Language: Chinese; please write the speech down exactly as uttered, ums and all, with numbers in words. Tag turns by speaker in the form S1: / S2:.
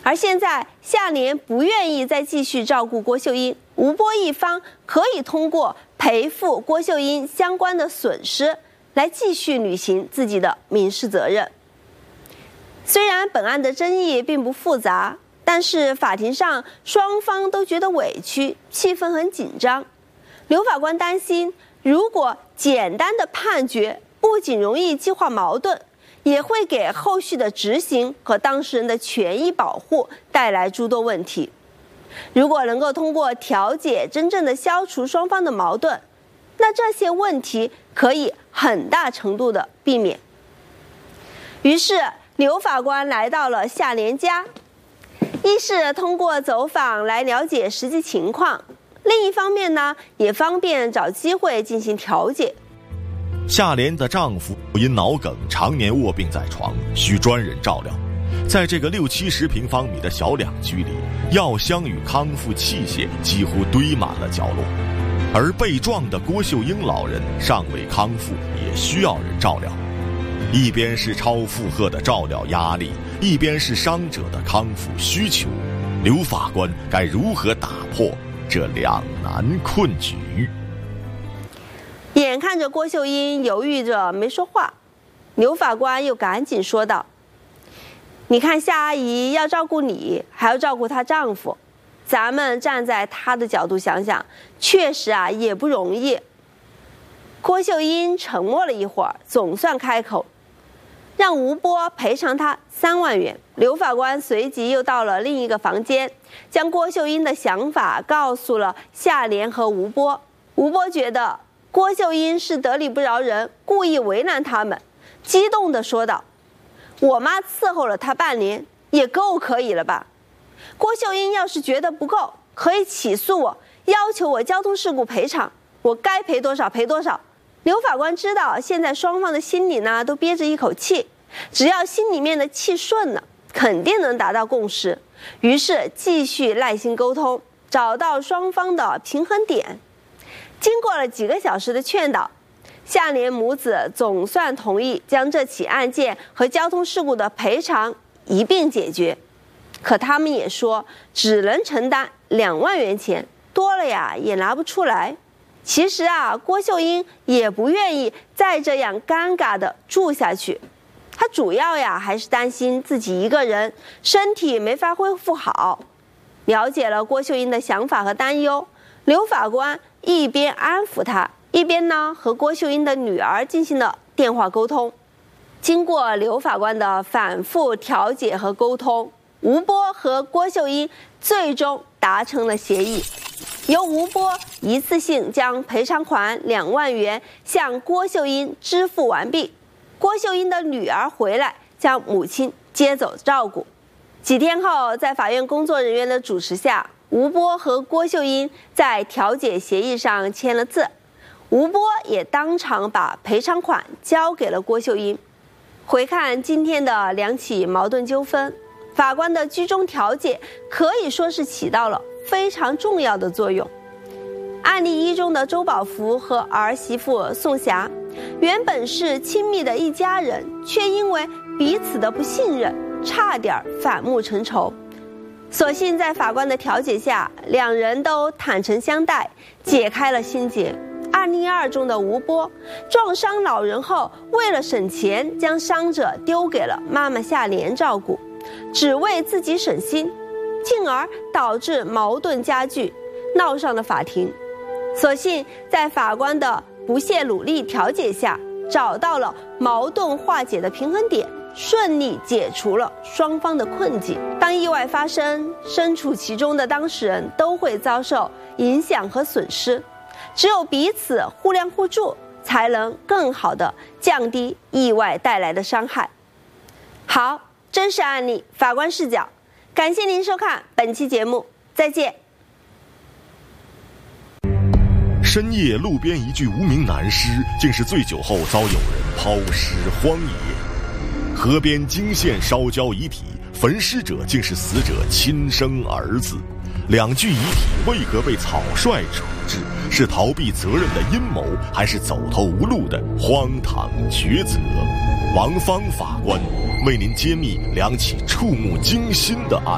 S1: 而现在夏联不愿意再继续照顾郭秀英，吴波一方可以通过赔付郭秀英相关的损失来继续履行自己的民事责任。虽然本案的争议并不复杂，但是法庭上双方都觉得委屈，气氛很紧张。刘法官担心，如果简单的判决不仅容易激化矛盾，也会给后续的执行和当事人的权益保护带来诸多问题。如果能够通过调解真正的消除双方的矛盾，那这些问题可以很大程度的避免。于是刘法官来到了夏联家，一是通过走访来了解实际情况，另一方面呢，也方便找机会进行调解。
S2: 夏联的丈夫因脑梗常年卧病在床，需专人照料。在这个六七十平方米的小两居里，药箱与康复器械几乎堆满了角落。而被撞的郭秀英老人尚未康复，也需要人照料。一边是超负荷的照料压力，一边是伤者的康复需求。刘法官该如何打破这两难困局？
S1: 眼看着郭秀英犹豫着没说话，刘法官又赶紧说道：你看夏阿姨要照顾你，还要照顾她丈夫，咱们站在她的角度想想，确实啊也不容易。郭秀英沉默了一会儿，总算开口，让吴波赔偿他三万元。刘法官随即又到了另一个房间，将郭秀英的想法告诉了夏联和吴波。吴波觉得郭秀英是得理不饶人，故意为难他们，激动地说道：我妈伺候了他半年，也够可以了吧？郭秀英要是觉得不够，可以起诉我，要求我交通事故赔偿，我该赔多少赔多少。刘法官知道现在双方的心里呢都憋着一口气，只要心里面的气顺了，肯定能达到共识。于是继续耐心沟通，找到双方的平衡点。经过了几个小时的劝导，夏联母子总算同意将这起案件和交通事故的赔偿一并解决。可他们也说只能承担两万元钱，多了呀也拿不出来。其实啊，郭秀英也不愿意再这样尴尬的住下去，她主要呀还是担心自己一个人身体没法恢复好。了解了郭秀英的想法和担忧，刘法官一边安抚她，一边呢和郭秀英的女儿进行了电话沟通。经过刘法官的反复调解和沟通，吴波和郭秀英最终达成了协议，由吴波一次性将赔偿款两万元向郭秀英支付完毕。郭秀英的女儿回来将母亲接走照顾。几天后，在法院工作人员的主持下，吴波和郭秀英在调解协议上签了字。吴波也当场把赔偿款交给了郭秀英。回看今天的两起矛盾纠纷，法官的居中调解可以说是起到了非常重要的作用。案例一中的周宝福和儿媳妇宋霞原本是亲密的一家人，却因为彼此的不信任，差点反目成仇。所幸在法官的调解下，两人都坦诚相待，解开了心结。案例二中的吴波撞伤老人后，为了省钱，将伤者丢给了妈妈夏联照顾，只为自己省心，进而导致矛盾加剧，闹上了法庭。所幸在法官的不懈努力调解下，找到了矛盾化解的平衡点，顺利解除了双方的困境。当意外发生，身处其中的当事人都会遭受影响和损失，只有彼此互谅互助，才能更好地降低意外带来的伤害。好，真实案例，法官视角。感谢您收看本期节目，再见。
S2: 深夜路边一具无名男尸，竟是醉酒后遭有人抛尸荒野。河边惊现烧焦遗体，焚尸者竟是死者亲生儿子。两具遗体为何被草率处置？是逃避责任的阴谋，还是走投无路的荒唐抉择？王芳法官为您揭秘两起触目惊心的案